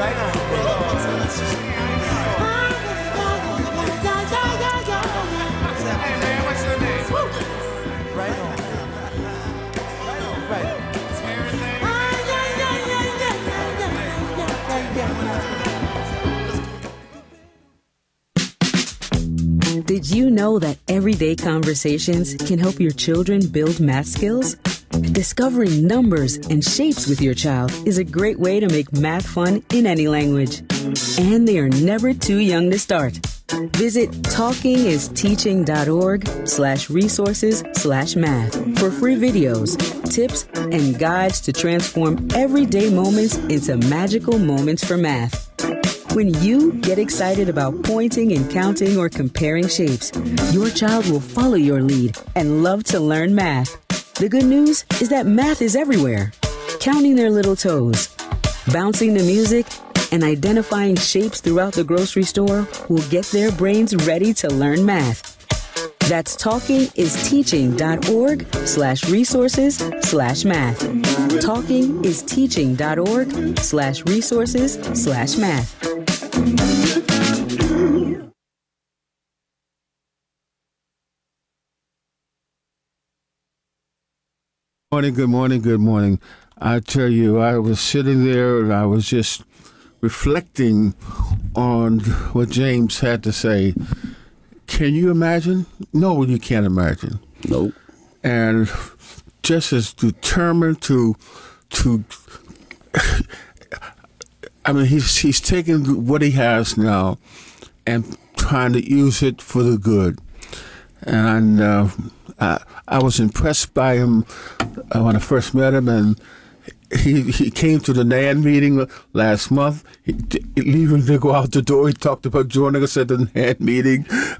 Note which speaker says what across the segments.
Speaker 1: Did you know that everyday conversations can help your children build math skills? Discovering numbers and shapes with your child is a great way to make math fun in any language. And they are never too young to start. Visit talkingisteaching.org/resources/math for free videos, tips, and guides to transform everyday moments into magical moments for math. When you get excited about pointing and counting or comparing shapes, your child will follow your lead and love to learn math. The good news is that math is everywhere. Counting their little toes, bouncing the music, and identifying shapes throughout the grocery store will get their brains ready to learn math. That's talkingisteaching.org/resources/math. talkingisteaching.org/resources/math.
Speaker 2: Good morning. I tell you, I was sitting there and I was just reflecting on what James had to say. Can you imagine? No, you can't imagine.
Speaker 3: Nope.
Speaker 2: And just as determined to I mean, he's taking what he has now and trying to use it for the good. And I was impressed by him when I first met him, and he came to the NAN meeting last month. Leaving to go out the door, he talked about joining us at the NAN meeting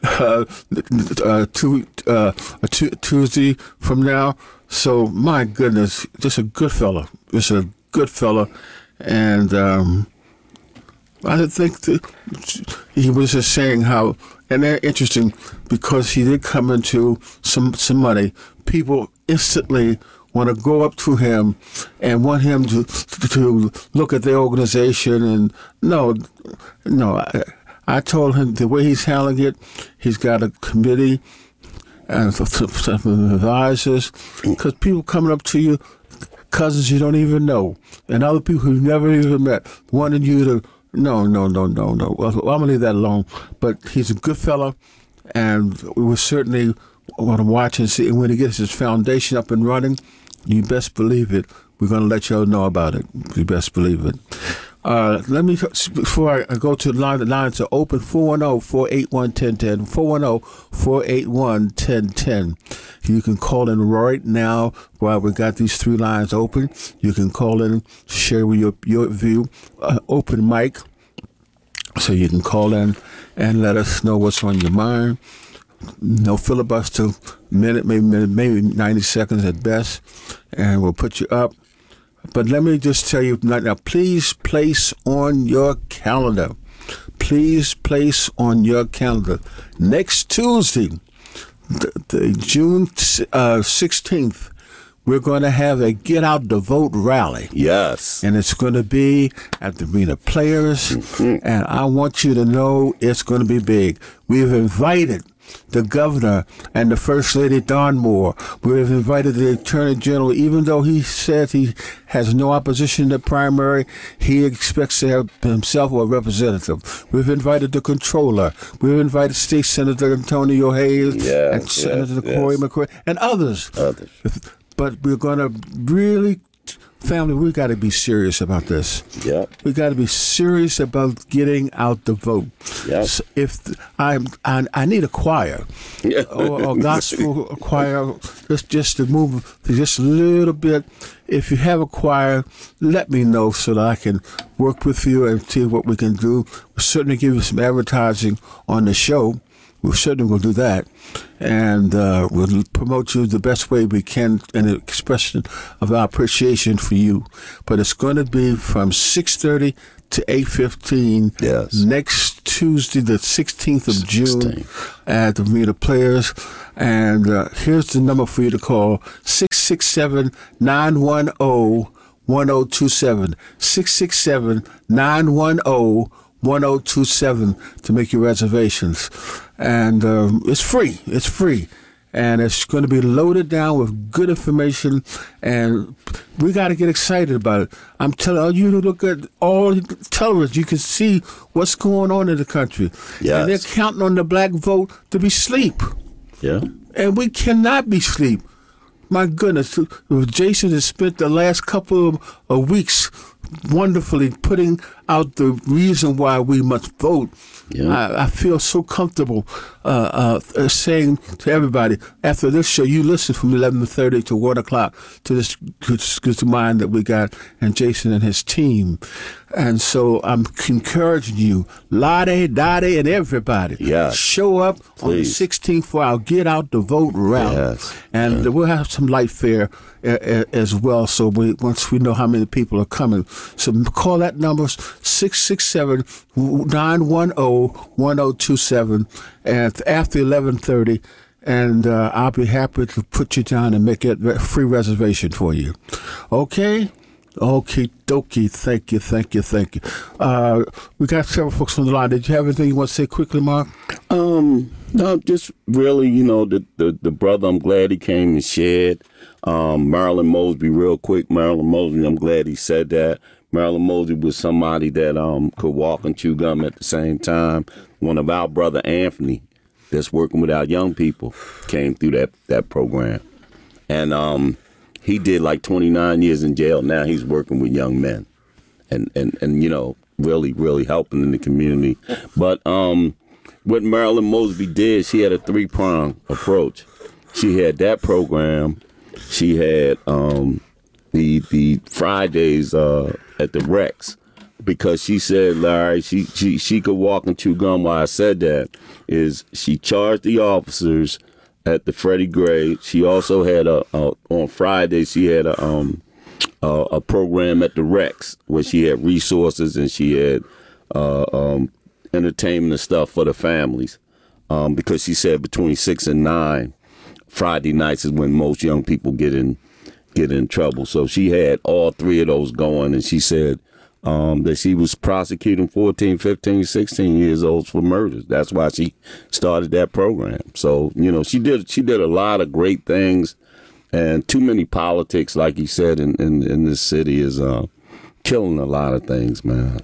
Speaker 2: Tuesday from now. So, my goodness, just a good fella. And I think that he was just saying how, and they're interesting because he did come into some money. People instantly want to go up to him and want him to look at their organization. And no, I told him the way he's handling it, he's got a committee and some advisors, because people coming up to you, cousins you don't even know, and other people who've never even met, wanting you to, no. Well, I'm going to leave that alone. But he's a good fella, and we will certainly want to watch and see. And when he gets his foundation up and running, you best believe it, we're going to let y'all know about it. You best believe it. Let me, before I go to the lines are open, 410-481-1010, 410-481-1010. You can call in right now while we got these three lines open. You can call in, share with your view, open mic, so you can call in and let us know what's on your mind. No filibuster, minute, maybe 90 seconds at best, and we'll put you up. But let me just tell you now, please place on your calendar. Next Tuesday, the June 16th, we're going to have a Get Out the Vote rally.
Speaker 3: Yes.
Speaker 2: And it's going to be at the Arena Players. Mm-hmm. And I want you to know it's going to be big. We've invited the governor and the First Lady Dawn Moore. We've invited the Attorney General, even though he said he has no opposition to the primary, he expects to have himself a representative. We've invited the Controller. We've invited State Senator Antonio Hayes and Senator Corey McCray and others. But we're going to really, family, we got to be serious about this.
Speaker 3: Yep. We
Speaker 2: got to be serious about getting out the vote.
Speaker 3: Yep.
Speaker 2: So if I need a choir or gospel choir, just to move just a little bit. If you have a choir, let me know so that I can work with you and see what we can do. We'll certainly give you some advertising on the show. We're certainly going to do that, and we'll promote you the best way we can in an expression of our appreciation for you. But it's going to be from 6:30 to 8:15 next Tuesday, the 16th of June, at the Arena Players. And here's the number for you to call, 667-910 1027. 667-910-1027 to make your reservations. And it's free. It's free. And it's going to be loaded down with good information, and we got to get excited about it. I'm telling you, to look at all the television, you can see what's going on in the country.
Speaker 3: Yes.
Speaker 2: And they're counting on the black vote to be asleep.
Speaker 3: Yeah.
Speaker 2: And we cannot be asleep. My goodness, Jason has spent the last couple of weeks wonderfully putting out the reason why we must vote.
Speaker 3: Yeah.
Speaker 2: I feel so comfortable saying to everybody, after this show, you listen from 11:30 to 1 o'clock to this good mind that we got and Jason and his team. And so I'm encouraging you, Lottie, Dottie, and everybody, show up on the 16th for our Get Out the Vote rally.
Speaker 3: Yes.
Speaker 2: And we'll have some light fare as well, so once we know how many people are coming. So call that number, 667-910-1027, and after 11:30, and I'll be happy to put you down and make it a free reservation for you. Okay? Okay, dokie. Thank you. We got several folks on the line. Did you have anything you want to say quickly, Mark?
Speaker 3: No, just really, the brother, I'm glad he came and shared. Marilyn Mosby, real quick. Marilyn Mosby, I'm glad he said that. Marilyn Mosby was somebody that could walk and chew gum at the same time. One of our brother, Anthony, that's working with our young people, came through that program. And he did like 29 years in jail. Now he's working with young men and really, really helping in the community. But what Marilyn Mosby did, she had a 3-pronged approach. She had that program. She had the Fridays at the Rex, because she said, Larry, she could walk and chew gum. Why I said that is she charged the officers at the Freddie Gray. She also had on Friday she had a program at the Rex where she had resources and she had entertainment and stuff for the families, because she said between 6 and 9 Friday nights is when most young people get in trouble. So she had all 3 of those going, and she said that she was prosecuting 14, 15, 16 years olds for murders. That's why she started that program. So, she did a lot of great things, and too many politics, like you said, in this city is killing a lot of things, man.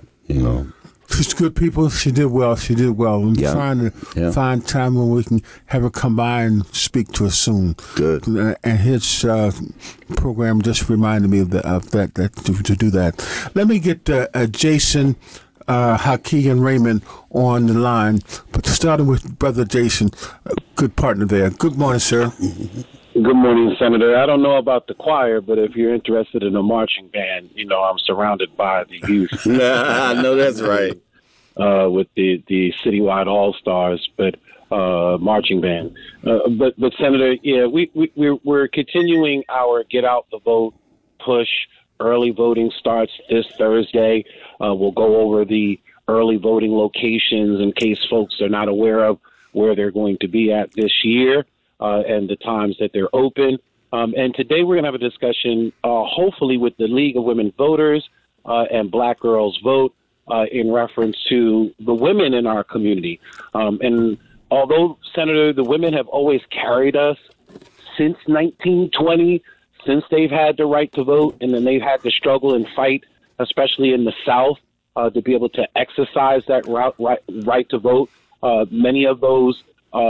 Speaker 2: She's good people. She did well. I'm trying to find time when we can have her come by and speak to us soon.
Speaker 3: Good.
Speaker 2: And his program just reminded me of that to do that. Let me get Jason, Haki, and Raymond on the line. But starting with Brother Jason, good partner there. Good morning, sir.
Speaker 4: Good morning, Senator. I don't know about the choir, but if you're interested in a marching band, I'm surrounded by the youth.
Speaker 3: I know that's right.
Speaker 4: With the citywide all-stars, but marching band. But Senator, we're continuing our Get Out the Vote push. Early voting starts this Thursday. We'll go over the early voting locations in case folks are not aware of where they're going to be at this year. And the times that they're open. And today we're going to have a discussion, hopefully with the League of Women Voters and Black Girls Vote in reference to the women in our community. And although, Senator, the women have always carried us since 1920, since they've had the right to vote, and then they've had to struggle and fight, especially in the South, to be able to exercise that right to vote. Many of those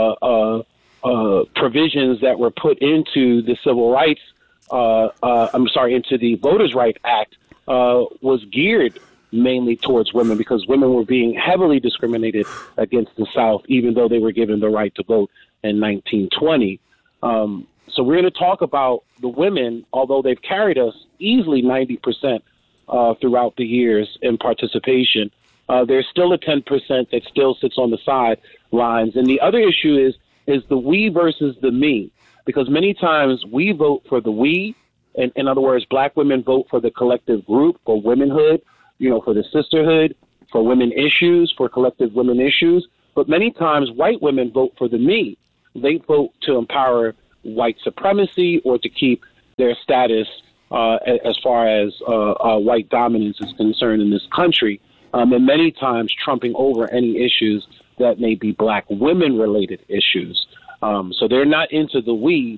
Speaker 4: provisions that were put into the Civil Rights, into the Voters' Right Act, was geared mainly towards women because women were being heavily discriminated against the South, even though they were given the right to vote in 1920. So we're going to talk about the women, although they've carried us easily 90% throughout the years in participation. There's still a 10% that still sits on the sidelines. And the other issue is the we versus the me, because many times we vote for the we, and in other words, Black women vote for the collective group, for womanhood, for the sisterhood, for women issues, for collective women issues. But many times white women vote for the me. They vote to empower white supremacy or to keep their status as far as white dominance is concerned in this country, and many times trumping over any issues that may be black women related issues. So they're not into the we,